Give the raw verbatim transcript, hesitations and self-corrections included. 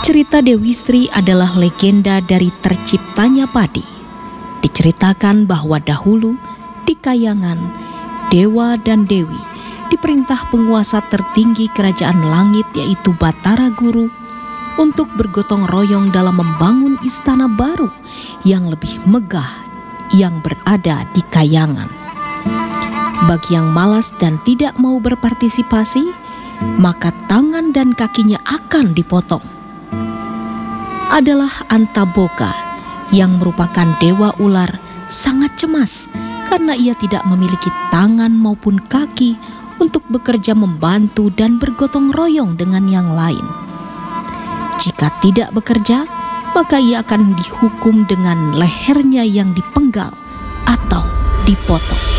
Cerita Dewi Sri adalah legenda dari terciptanya padi. Diceritakan bahwa dahulu di Kayangan, dewa dan dewi diperintah penguasa tertinggi kerajaan langit yaitu Batara Guru untuk bergotong royong dalam membangun istana baru yang lebih megah yang berada di Kayangan. Bagi yang malas dan tidak mau berpartisipasi, maka tangan dan kakinya akan dipotong. Adalah Antaboga yang merupakan dewa ular sangat cemas karena ia tidak memiliki tangan maupun kaki untuk bekerja membantu dan bergotong royong dengan yang lain. Jika tidak bekerja, maka ia akan dihukum dengan lehernya yang dipenggal atau dipotong.